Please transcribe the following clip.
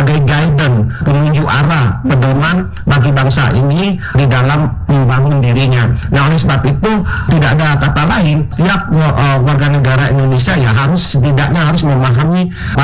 sebagai guidance, penunjuk arah, pedoman bagi bangsa ini di dalam membangun dirinya. Nah, oleh sebab itu tidak ada kata lain, setiap warga negara Indonesia ya harus setidaknya harus memahami